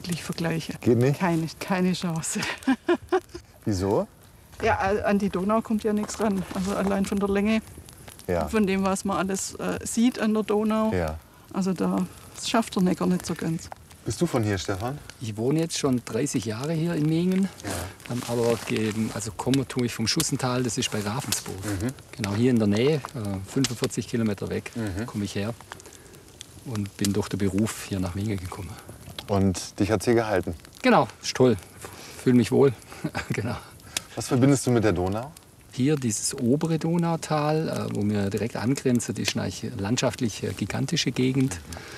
wirklich vergleichen. Geht nicht? Keine Chance. Wieso? Ja, an die Donau kommt ja nichts ran. Also allein von der Länge, Ja. von dem, was man alles sieht an der Donau. Ja. Also das schafft der Neckar nicht so ganz. Bist du von hier, Stefan? Ich wohne jetzt schon 30 Jahre hier in Mingen. Ja. Aber kommen tue ich vom Schussental, das ist bei Ravensburg. Genau hier in der Nähe, 45 Kilometer weg, komme ich her. Und bin durch den Beruf hier nach Mingen gekommen. Und dich hat's hier gehalten? Genau, ist toll. Fühle mich wohl. Genau. Was verbindest du mit der Donau? Hier dieses obere Donautal, wo wir direkt angrenzen, das ist eine landschaftlich gigantische Gegend.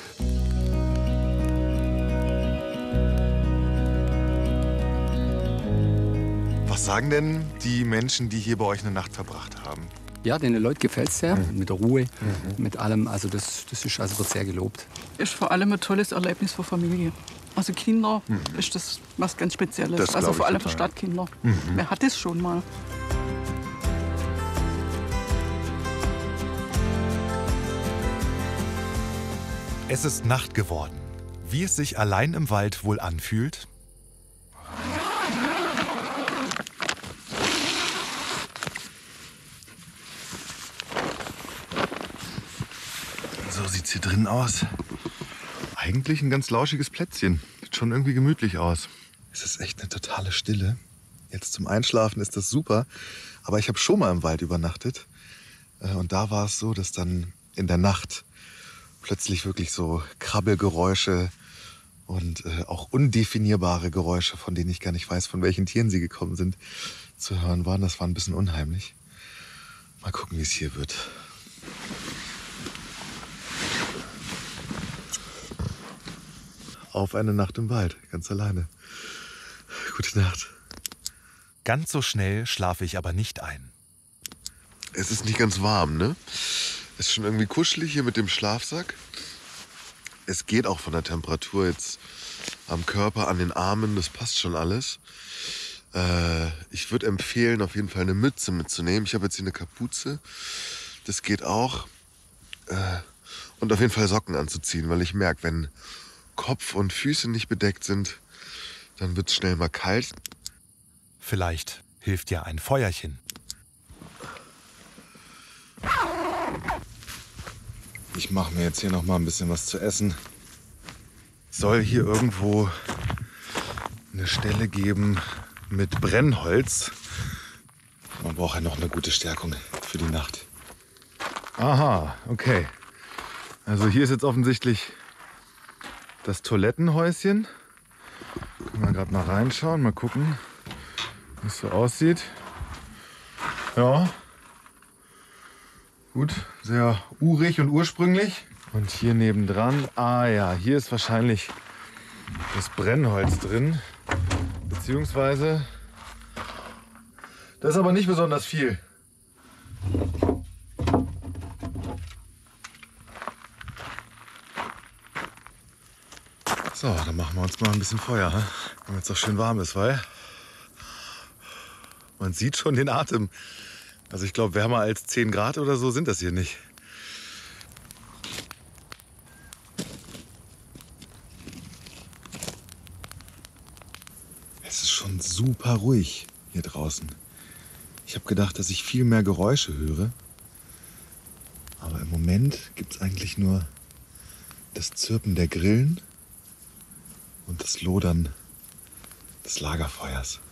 Was sagen denn die Menschen, die hier bei euch eine Nacht verbracht haben? Ja, den Leuten gefällt es sehr, mit der Ruhe, mit allem. Also das ist, also wird sehr gelobt. Ist vor allem ein tolles Erlebnis für Familie. Also Kinder ist das was ganz Spezielles. Das Also glaub vor ich allem für total. Stadtkinder. Wer hat es schon mal? Es ist Nacht geworden. Wie es sich allein im Wald wohl anfühlt? So sieht's hier drin aus. Eigentlich ein ganz lauschiges Plätzchen. Sieht schon irgendwie gemütlich aus. Es ist echt eine totale Stille. Jetzt zum Einschlafen ist das super. Aber ich habe schon mal im Wald übernachtet. Und da war es so, dass dann in der Nacht plötzlich wirklich so Krabbelgeräusche und auch undefinierbare Geräusche, von denen ich gar nicht weiß, von welchen Tieren sie gekommen sind, zu hören waren. Das war ein bisschen unheimlich. Mal gucken, wie es hier wird. Auf eine Nacht im Wald, ganz alleine. Gute Nacht. Ganz so schnell schlafe ich aber nicht ein. Es ist nicht ganz warm, ne? Es ist schon irgendwie kuschelig hier mit dem Schlafsack. Es geht auch von der Temperatur jetzt am Körper, an den Armen, das passt schon alles. Ich würde empfehlen, auf jeden Fall eine Mütze mitzunehmen. Ich habe jetzt hier eine Kapuze, das geht auch. Und auf jeden Fall Socken anzuziehen, weil ich merke, wenn Kopf und Füße nicht bedeckt sind, dann wird es schnell mal kalt. Vielleicht hilft ja ein Feuerchen. Ich mache mir jetzt hier noch mal ein bisschen was zu essen. Soll hier irgendwo eine Stelle geben mit Brennholz. Man braucht ja noch eine gute Stärkung für die Nacht. Aha, okay. Also hier ist jetzt offensichtlich das Toilettenhäuschen. Können wir gerade mal reinschauen, mal gucken, wie es so aussieht. Ja. Gut, sehr urig und ursprünglich. Und hier nebendran, ja, hier ist wahrscheinlich das Brennholz drin. Beziehungsweise, das ist aber nicht besonders viel. So, dann machen wir uns mal ein bisschen Feuer, damit es auch schön warm ist, weil man sieht schon den Atem. Also ich glaube, wärmer als 10 Grad oder so sind das hier nicht. Es ist schon super ruhig hier draußen. Ich habe gedacht, dass ich viel mehr Geräusche höre. Aber im Moment gibt es eigentlich nur das Zirpen der Grillen und das Lodern des Lagerfeuers.